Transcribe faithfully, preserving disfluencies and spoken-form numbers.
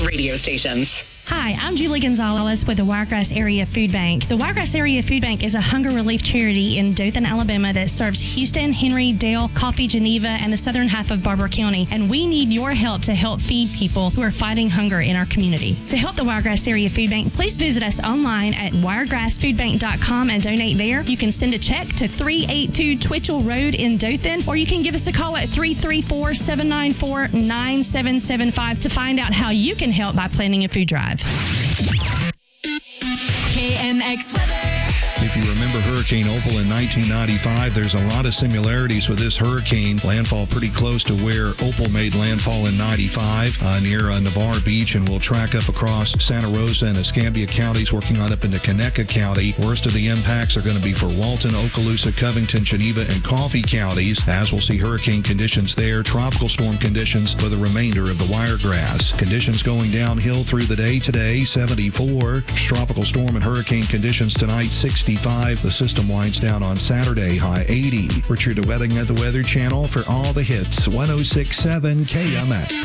radio stations. Hi, I'm Julie Gonzalez with the Wiregrass Area Food Bank. The Wiregrass Area Food Bank is a hunger relief charity in Dothan, Alabama that serves Houston, Henry, Dale, Coffee, Geneva, and the southern half of Barber County. And we need your help to help feed people who are fighting hunger in our community. To help the Wiregrass Area Food Bank, please visit us online at wiregrass food bank dot com and donate there. You can send a check to three eighty-two Twitchell Road in Dothan, or you can give us a call at three three four, seven nine four, nine seven seven five to find out how you can help by planning a food drive. K N X weather. If you remember Hurricane Opal in nineteen ninety-five, there's a lot of similarities with this hurricane. Landfall pretty close to where Opal made landfall in ninety-five, uh, near uh, Navarre Beach, and will track up across Santa Rosa and Escambia counties, working on up into Conecuh County. Worst of the impacts are going to be for Walton, Okaloosa, Covington, Geneva, and Coffee counties, as we'll see hurricane conditions there, tropical storm conditions for the remainder of the Wiregrass. Conditions going downhill through the day today, seventy-four. Tropical storm and hurricane conditions tonight, sixty-five. The system winds down on Saturday, high eighty. Richard Wedding at the Weather Channel for all the hits, one oh six point seven K M X.